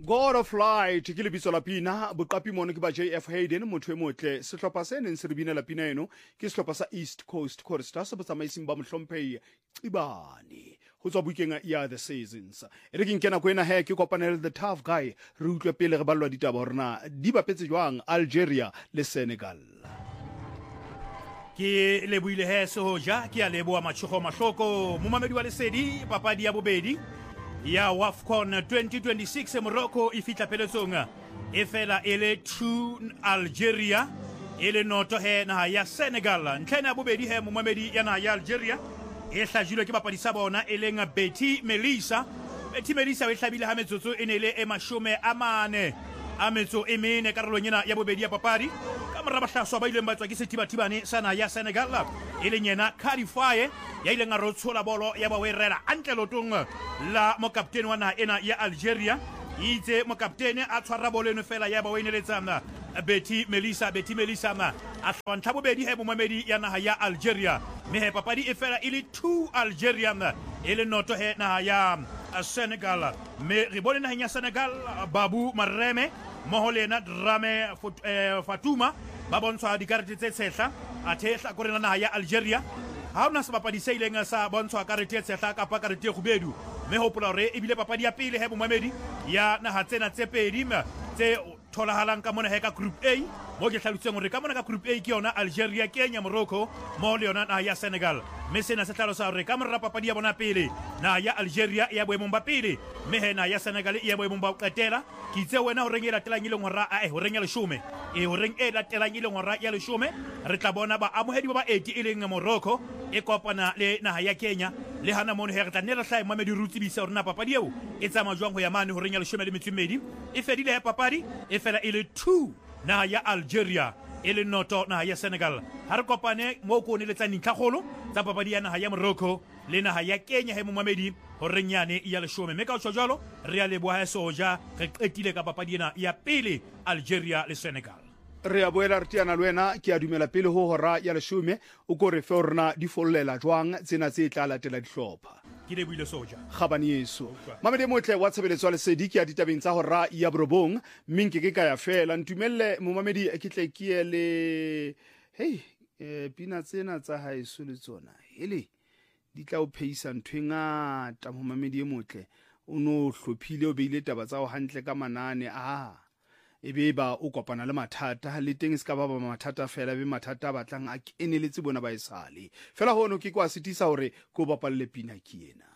God of Light ke lebitso la pina boqapi mono ke ba JF Hayden motho e motle sehlopha se neng se re binela pina eno ke sehlopha sa East Coast Choristers se botsamaising ba mohlomphehi Cibane ho tswa bukeng ya The Seasons ere ke nkena kwena he ke kopanela the tough guy re utlwe pele re ballwa ditaba rona di bapetse jwang Algeria le Senegal. Ke leboile he sehoja ke a leboa matshogo mahloko momamedi wa lesedi papadi ya bobedi ya WAFCON 2026 Morocco e fitla peletsong e fela ele 2 Algeria ele noto he naha ya Senegal ntlhena ya bobedi he momamedi ya naha ya Algeria e hlajilwe ke bapadi sa bona e leng Betty Melissa e hlabile ha metsotso e ne le e 40 a metso e mene karolong ena ya bobedi ya papadi ka mora bahlaswa ba ileng ba tswa ke sethibathibane sa naha ya Senegal e leng yena Khalifaye ya ileng a rotshola bolo ya ba o e rela antle lotong la mokaptene wa naha ena ya Algeria itse mokaptene a tshwara bolo eno fela ya ba o ineletsana Betty Melissa a hlwantlha bobedi he bomamedi ya naha ya Algeria mme he papadi e fela e le 2 Algeria e le noto he naha ya Senegal mme re bone naheng ya Senegal Babu Mareme moho le ena Drame Fatuma ba bontshwa dikarete tse tshehla a thehla korena naha ya Algeria ha ona sebapadi se ileng sa bontshwa karete tse tshehla kapa karete e kgubedu mme hopola hore e bile papadi ya pele he bomamedi ya naha tsena tse pedi tse tholahalang ka mona he ka group A mo ke hlalotseng hore ka mona ka group A ke yona Algeria, Kenya, Morocco mo le yona naha ya Senegal mme sena se hlalosa hore ka mora papadi ya bona pele naha ya Algeria ya boemong ba pele mme he naha ya Senegal ya boemong ba qetela ke itse wena hore e latelang ile ngora ho reng ya leshome ho reng e latelang ile ngora ya leshome re tla bona ba amohedi ba 80 e leng Morocco e kopana le naha ya Kenya le hana mono he re tla nela hlae mamedi rutsibisa hore na papadi eo e tsama jwang ho ya mane ho reng ya leshome le metsumedi e fedile he papadi e fela e le 2 naha ya Algeria e le noto naha ya Senegal ha re kopane mo ko ne letsa dintlhagolo tsa papadi ya naha ya Morocco le naha ya Kenya he momamedi ho reng yane ya leshome mme ka tsho jalo re a leboha he soja re qetile ka papadi ena ya pele Algeria le Senegal. Re a boela re tiana le wena ke a dumela pele ho hora ya leshome o ko re fe rona di follela jwang tsena tse tla latela dihlopha ke le buile soja khabani yeso mamedi motle wa tshebeletso le sedi ke a ditabeng tsa hora ya borobong minke ke ka ya fela ntumelle momamedi ke tle ke le pina tsena tsa haeso le tsona hele di tla o pheisa ntwenga ta momamedi e motle o no hlophile o beile taba tsa o hantle ka manane ebe ba o kopana le mathata le teng se ka ba mathata fela be mathata batlang a keneletse bona ba isale fela hono ke kwa sitisa hore ko bapalle pina ke ena